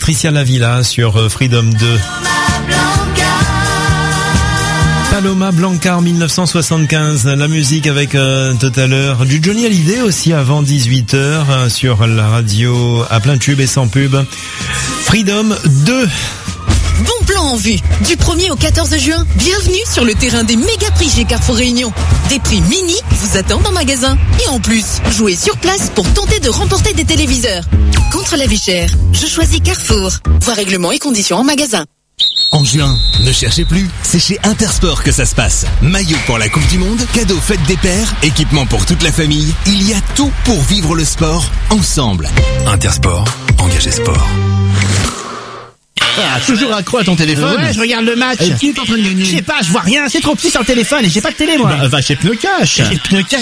Patricia Lavilla sur Freedom 2. Paloma Blanca en 1975, la musique avec tout à l'heure du Johnny Hallyday aussi avant 18h sur la radio à plein tube et sans pub. Freedom 2. Bon plan en vue. Du 1er au 14 juin, bienvenue sur le terrain des méga prix chez Carrefour Réunion. Des prix mini vous attendent en magasin. Et en plus, jouez sur place pour tenter de remporter des téléviseurs. Contre la vie chère, je choisis Carrefour. Voir règlements et conditions en magasin. En juin, ne cherchez plus, c'est chez Intersport que ça se passe. Maillot pour la Coupe du Monde, cadeaux fête des pères, équipement pour toute la famille. Il y a tout pour vivre le sport ensemble. Intersport, engagez sport. Ah, toujours accro à ton téléphone. Ouais, je regarde le match. Et qui est en train de gagner? Je sais pas, je vois rien, c'est trop petit sur le téléphone et j'ai pas de télé moi. Bah, va chez Pneucash. Chez Pneucash,